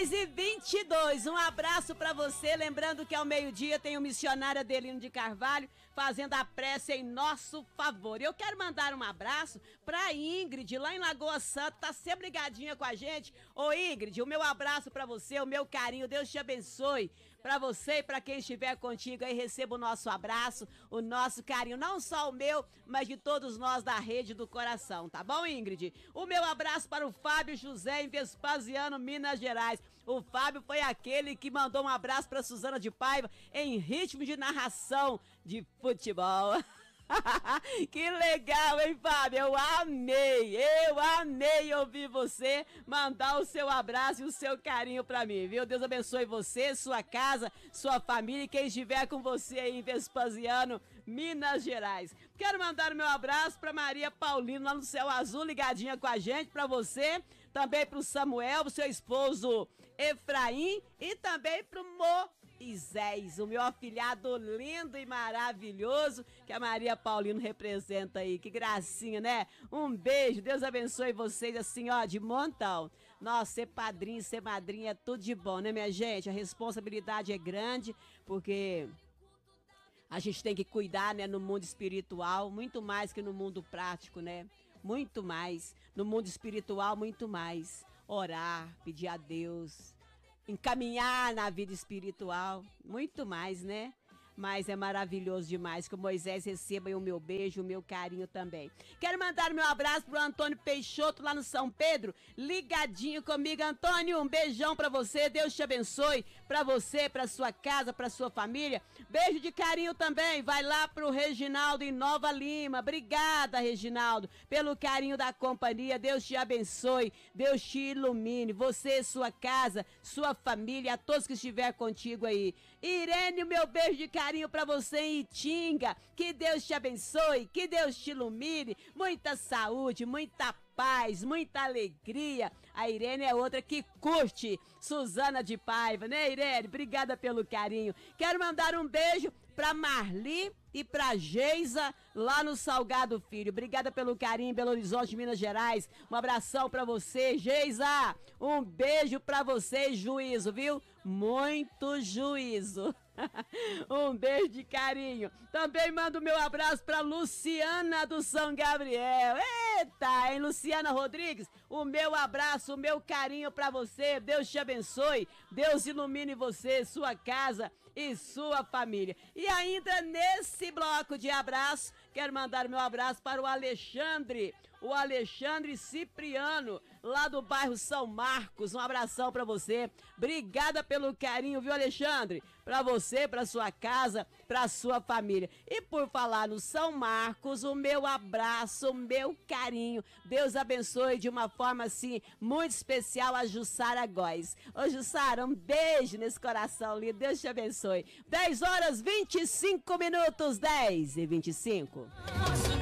10h22, um abraço pra você, lembrando que ao meio-dia tem o missionário Adelino de Carvalho fazendo a prece em nosso favor. Eu quero mandar um abraço pra Ingrid, lá em Lagoa Santa, tá sempre ligadinha com a gente. Ô Ingrid, o meu abraço pra você, o meu carinho, Deus te abençoe. Pra você e pra quem estiver contigo aí, receba o nosso abraço, o nosso carinho, não só o meu, mas de todos nós da Rede do Coração, tá bom, Ingrid? O meu abraço para o Fábio José em Vespasiano, Minas Gerais. O Fábio foi aquele que mandou um abraço pra Suzana de Paiva em ritmo de narração de futebol. Que legal, hein, Fábio? Eu amei ouvir você mandar o seu abraço e o seu carinho pra mim, viu? Deus abençoe você, sua casa, sua família e quem estiver com você aí em Vespasiano, Minas Gerais. Quero mandar o meu abraço pra Maria Paulino lá no Céu Azul, ligadinha com a gente, pra você, também pro Samuel, pro seu esposo Efraim e também pro Moisés, o meu afilhado lindo e maravilhoso que a Maria Paulino representa aí. Que gracinha, né? Um beijo, Deus abençoe vocês assim, ó, de montão. Nossa, ser padrinho, ser madrinha é tudo de bom, né, minha gente? A responsabilidade é grande porque a gente tem que cuidar, né, no mundo espiritual, muito mais que no mundo prático, né? Muito mais. No mundo espiritual, muito mais. Orar, pedir a Deus, encaminhar na vida espiritual, muito mais, né? Mas é maravilhoso demais que o Moisés receba aí o meu beijo, o meu carinho também. Quero mandar meu abraço pro Antônio Peixoto lá no São Pedro, ligadinho comigo. Antônio, um beijão pra você, Deus te abençoe, pra você, pra sua casa, pra sua família. Beijo de carinho também, vai lá pro Reginaldo em Nova Lima. Obrigada, Reginaldo, pelo carinho da companhia. Deus te abençoe, Deus te ilumine, você, sua casa, sua família, a todos que estiver contigo aí. Irene, o meu beijo de carinho pra você em Itinga, que Deus te abençoe, que Deus te ilumine, muita saúde, muita paz, muita alegria. A Irene é outra que curte Suzana de Paiva, né, Irene? Obrigada pelo carinho. Quero mandar um beijo pra Marli e pra Geisa lá no Salgado Filho. Obrigada pelo carinho, Belo Horizonte, Minas Gerais. Um abração pra você, Geisa. Um beijo pra você, juízo, viu? Muito juízo. Um beijo de carinho. Também mando meu abraço pra Luciana do São Gabriel. Eita, hein, Luciana Rodrigues? O meu abraço, o meu carinho pra você. Deus te abençoe. Deus ilumine você, sua casa e sua família. E ainda nesse bloco de abraço, quero mandar o meu abraço para o Alexandre Cipriano, lá do bairro São Marcos. Um abração pra você. Obrigada pelo carinho, viu, Alexandre? Pra você, pra sua casa, pra sua família. E por falar no São Marcos, o meu abraço, o meu carinho. Deus abençoe de uma forma assim muito especial a Jussara Góes. Ô Jussara, um beijo nesse coração lindo. Deus te abençoe. 10h25, 10h25.